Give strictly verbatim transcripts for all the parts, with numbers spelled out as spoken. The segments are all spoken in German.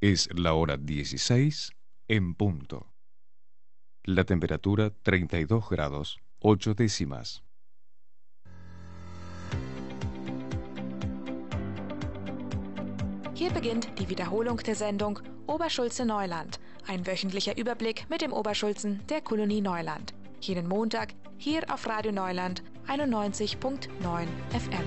Es la hora dieciséis en punto. La temperatura treinta y dos grados, ocho décimas. Hier beginnt die Wiederholung der Sendung Oberschulze Neuland, ein wöchentlicher Überblick mit dem Oberschulzen der Kolonie Neuland. Jeden Montag hier auf Radio Neuland einundneunzig Komma neun F M.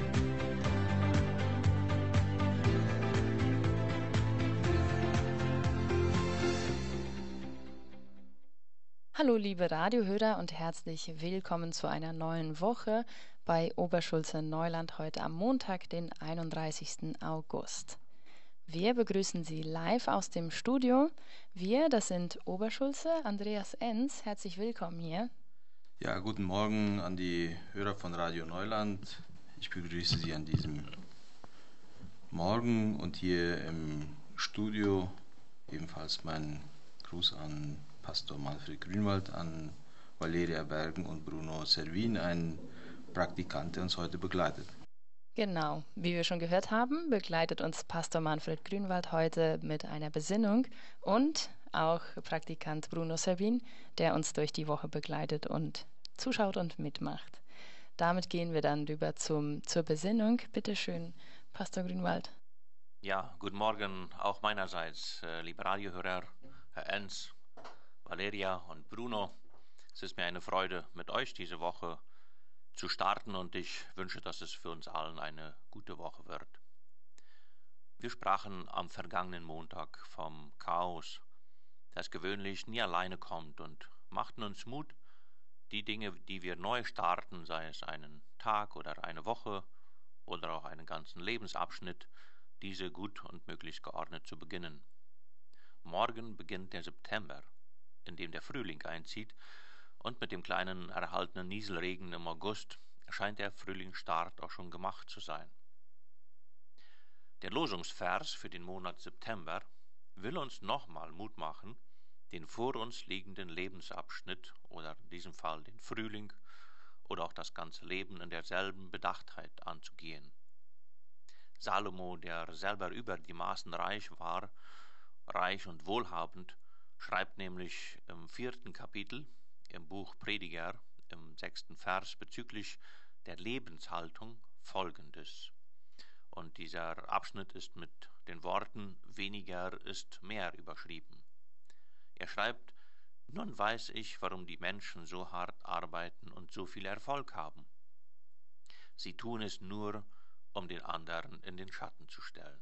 Hallo liebe Radiohörer und herzlich willkommen zu einer neuen Woche bei Oberschulze Neuland heute am Montag, den einunddreißigsten August. Wir begrüßen Sie live aus dem Studio. Wir, das sind Oberschulze, Andreas Enz. Herzlich willkommen hier. Ja, guten Morgen an die Hörer von Radio Neuland. Ich begrüße Sie an diesem Morgen und hier im Studio ebenfalls mein Gruß an Pastor Manfred Grünwald, an Valeria Bergen und Bruno Servin, ein Praktikant, der uns heute begleitet. Genau, wie wir schon gehört haben, begleitet uns Pastor Manfred Grünwald heute mit einer Besinnung und auch Praktikant Bruno Servin, der uns durch die Woche begleitet und zuschaut und mitmacht. Damit gehen wir dann rüber zum, zur Besinnung. Bitte schön, Pastor Grünwald. Ja, guten Morgen auch meinerseits, äh, liebe Radiohörer, Herr Enz, Valeria und Bruno. Es ist mir eine Freude, mit euch diese Woche zu starten und ich wünsche, dass es für uns allen eine gute Woche wird. Wir sprachen am vergangenen Montag vom Chaos, das gewöhnlich nie alleine kommt, und machten uns Mut, die Dinge, die wir neu starten, sei es einen Tag oder eine Woche oder auch einen ganzen Lebensabschnitt, diese gut und möglichst geordnet zu beginnen. Morgen beginnt der September, in dem der Frühling einzieht, und mit dem kleinen erhaltenen Nieselregen im August scheint der Frühlingsstart auch schon gemacht zu sein. Der Losungsvers für den Monat September will uns nochmal Mut machen, den vor uns liegenden Lebensabschnitt oder in diesem Fall den Frühling oder auch das ganze Leben in derselben Bedachtheit anzugehen. Salomo, der selber über die Maßen reich war, reich und wohlhabend, schreibt nämlich im vierten Kapitel im Buch Prediger im sechsten Vers bezüglich der Lebenshaltung Folgendes. Und dieser Abschnitt ist mit den Worten weniger ist mehr überschrieben. Er schreibt: Nun weiß ich, warum die Menschen so hart arbeiten und so viel Erfolg haben. Sie tun es nur, um den anderen in den Schatten zu stellen.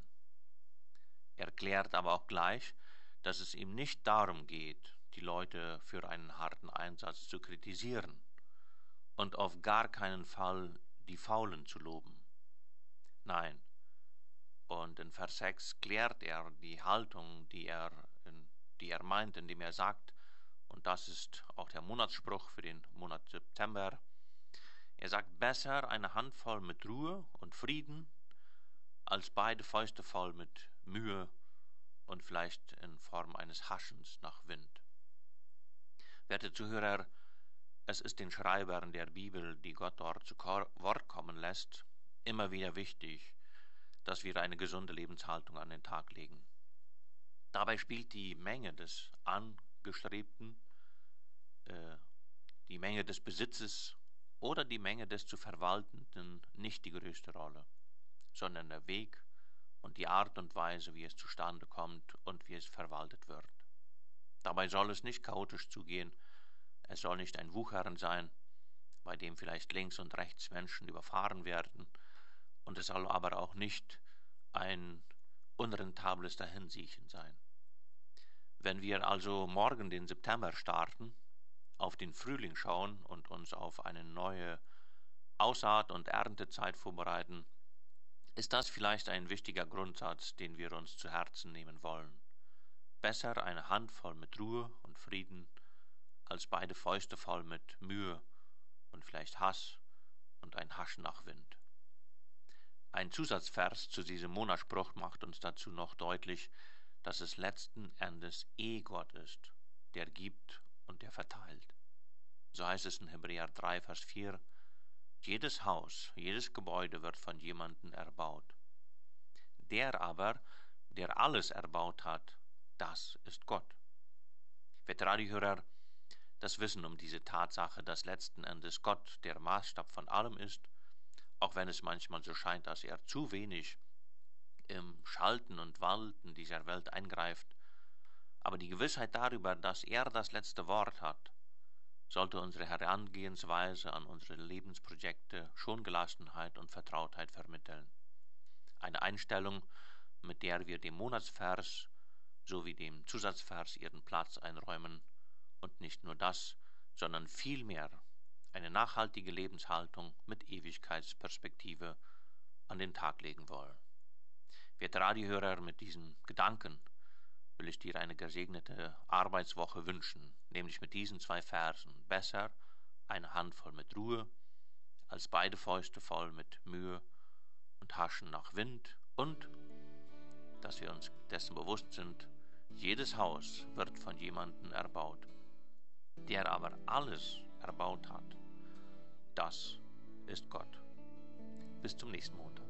Er erklärt aber auch gleich, dass es ihm nicht darum geht, die Leute für einen harten Einsatz zu kritisieren und auf gar keinen Fall die Faulen zu loben. Nein, und in Vers sechs klärt er die Haltung, die er, in, die er meint, indem er sagt, und das ist auch der Monatsspruch für den Monat September, er sagt, besser eine Handvoll mit Ruhe und Frieden, als beide Fäuste voll mit Mühe und vielleicht in Form eines Haschens nach Wind. Werte Zuhörer, es ist den Schreibern der Bibel, die Gott dort zu Wort kommen lässt, immer wieder wichtig, dass wir eine gesunde Lebenshaltung an den Tag legen. Dabei spielt die Menge des Angestrebten, äh, die Menge des Besitzes oder die Menge des zu Verwaltenden nicht die größte Rolle, sondern der Weg und die Art und Weise, wie es zustande kommt und wie es verwaltet wird. Dabei soll es nicht chaotisch zugehen, es soll nicht ein Wuchern sein, bei dem vielleicht links und rechts Menschen überfahren werden, und es soll aber auch nicht ein unrentables Dahinsiechen sein. Wenn wir also morgen den September starten, auf den Frühling schauen und uns auf eine neue Aussaat- und Erntezeit vorbereiten, ist das vielleicht ein wichtiger Grundsatz, den wir uns zu Herzen nehmen wollen. Besser eine Handvoll mit Ruhe und Frieden, als beide Fäuste voll mit Mühe und vielleicht Hass und ein Haschen nach Wind. Ein Zusatzvers zu diesem Monatsspruch macht uns dazu noch deutlich, dass es letzten Endes eh Gott ist, der gibt und der verteilt. So heißt es in Hebräer drei, Vers vier, jedes Haus, jedes Gebäude wird von jemandem erbaut. Der aber, der alles erbaut hat, das ist Gott. Werte Radiohörer, das Wissen um diese Tatsache, dass letzten Endes Gott der Maßstab von allem ist, auch wenn es manchmal so scheint, dass er zu wenig im Schalten und Walten dieser Welt eingreift, aber die Gewissheit darüber, dass er das letzte Wort hat, sollte unsere Herangehensweise an unsere Lebensprojekte schon Gelassenheit und Vertrautheit vermitteln. Eine Einstellung, mit der wir dem Monatsvers sowie dem Zusatzvers ihren Platz einräumen und nicht nur das, sondern vielmehr eine nachhaltige Lebenshaltung mit Ewigkeitsperspektive an den Tag legen wollen. Werte Radiohörer, mit diesen Gedanken will ich dir eine gesegnete Arbeitswoche wünschen, nämlich mit diesen zwei Versen. Besser eine Handvoll mit Ruhe, als beide Fäuste voll mit Mühe und Haschen nach Wind, und dass wir uns dessen bewusst sind, jedes Haus wird von jemandem erbaut, der aber alles erbaut hat. Das ist Gott. Bis zum nächsten Montag.